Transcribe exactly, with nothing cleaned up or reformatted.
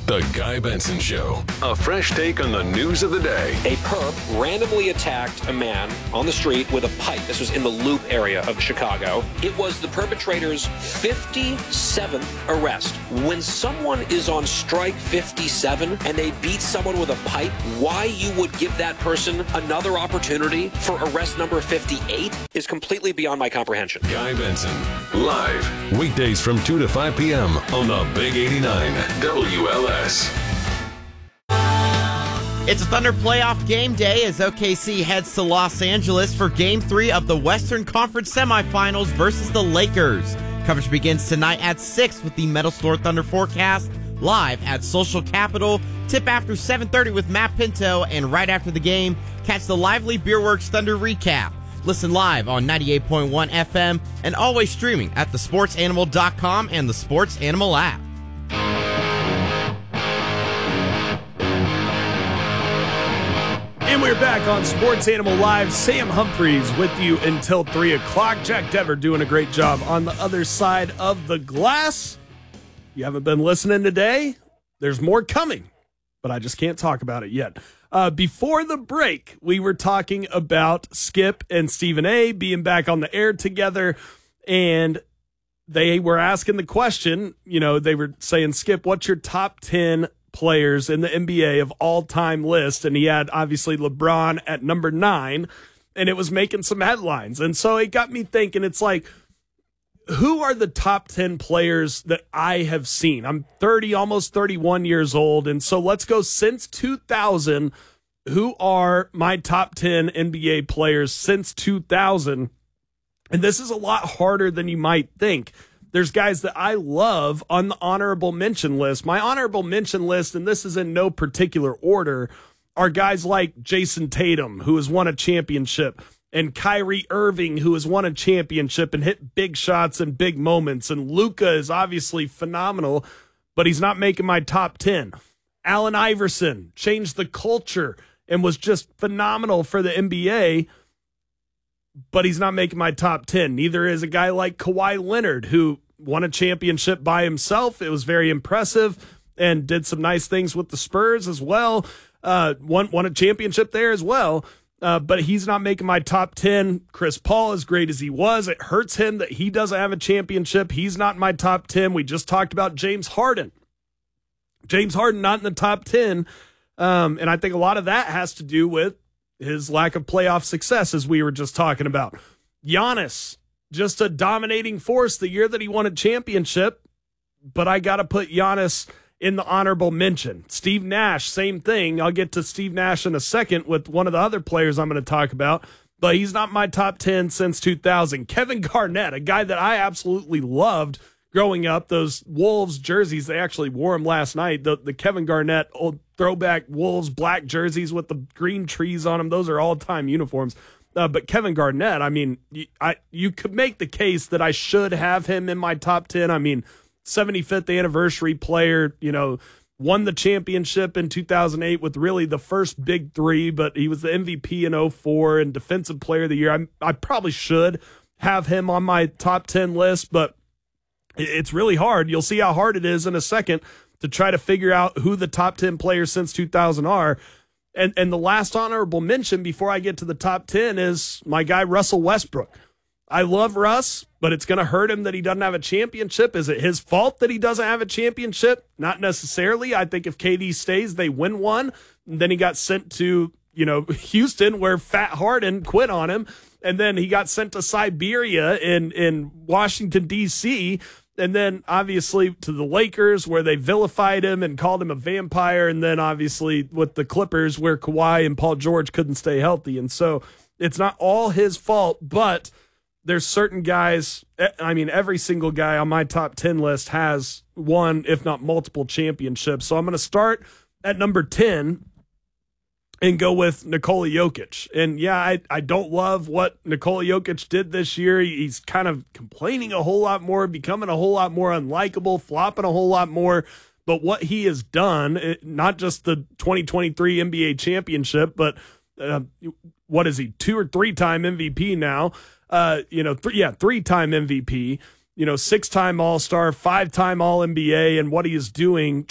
The Guy Benson Show. A fresh take on the news of the day. A perp randomly attacked a man on the street with a pipe. This was in the Loop area of Chicago. It was the perpetrator's fifty-seventh arrest. When someone is on strike fifty-seven and they beat someone with a pipe, why you would give that person another opportunity for arrest number fifty-eight is completely beyond my comprehension. Guy Benson, live, weekdays from two to five p.m. on the Big eighty-nine W L S. It's a Thunder playoff game day as O K C heads to Los Angeles for Game three of the Western Conference semifinals versus the Lakers. Coverage begins tonight at six with the Metal Store Thunder forecast live at Social Capital. Tip after seven thirty with Matt Pinto, and right after the game, catch the lively Beerworks Thunder recap. Listen live on ninety-eight point one F M and always streaming at the sports animal dot com and the Sports Animal app. And we're back on Sports Animal Live. Sam Humphreys with you until three o'clock. Jack Dever doing a great job on the other side of the glass. If you haven't been listening today, there's more coming, but I just can't talk about it yet. Uh, before the break, we were talking about Skip and Stephen A. being back on the air together, and they were asking the question, you know, they were saying, Skip, what's your top ten players in the N B A of all-time list? And he had obviously LeBron at number nine, and it was making some headlines. And so it got me thinking, it's like, who are the top ten players that I have seen? I'm thirty, almost thirty-one years old, and so let's go since two thousand. Who are my top ten N B A players since two thousand? And this is a lot harder than you might think. There's guys that I love on the honorable mention list. My honorable mention list, and this is in no particular order, are guys like Jason Tatum, who has won a championship, and Kyrie Irving, who has won a championship and hit big shots and big moments. And Luka is obviously phenomenal, but he's not making my top ten. Allen Iverson changed the culture and was just phenomenal for the N B A, but he's not making my top ten. Neither is a guy like Kawhi Leonard, who won a championship by himself. It was very impressive and did some nice things with the Spurs as well. Uh, won, won a championship there as well, uh, but he's not making my top ten. Chris Paul, as great as he was, it hurts him that he doesn't have a championship. He's not in my top ten. We just talked about James Harden. James Harden not in the top ten, um, and I think a lot of that has to do with his lack of playoff success, as we were just talking about. Giannis, just a dominating force the year that he won a championship, but I got to put Giannis in the honorable mention. Steve Nash, same thing. I'll get to Steve Nash in a second with one of the other players I'm going to talk about, but he's not my top ten since two thousand. Kevin Garnett, a guy that I absolutely loved growing up, those Wolves jerseys, they actually wore them last night. The, the Kevin Garnett old throwback Wolves black jerseys with the green trees on them, those are all-time uniforms. Uh, but Kevin Garnett, I mean, you, I, you could make the case that I should have him in my top ten. I mean, seventy-fifth anniversary player, you know, won the championship in two thousand eight with really the first big three, but he was the M V P in oh four and Defensive Player of the Year. I, I probably should have him on my top ten list, but it's really hard. You'll see how hard it is in a second to try to figure out who the top ten players since two thousand are. And and the last honorable mention before I get to the top ten is my guy Russell Westbrook. I love Russ, but it's going to hurt him that he doesn't have a championship. Is it his fault that he doesn't have a championship? Not necessarily. I think if K D stays, they win one. And then he got sent to, you know, Houston, where Fat Harden quit on him. And then he got sent to Siberia in, in Washington, D C, and then obviously to the Lakers, where they vilified him and called him a vampire. And then obviously with the Clippers, where Kawhi and Paul George couldn't stay healthy. And so it's not all his fault, but there's certain guys, I mean, every single guy on my top ten list has one, if not multiple championships. So I'm going to start at number ten and go with Nikola Jokic. And yeah, I, I don't love what Nikola Jokic did this year. He's kind of complaining a whole lot more, becoming a whole lot more unlikable, flopping a whole lot more. But what he has done, it, not just the twenty twenty-three N B A championship, but uh, what is he, two or three-time M V P now? Uh, you know, th- yeah, three-time M V P, you know, six-time All-Star, five-time All N B A, and what he is doing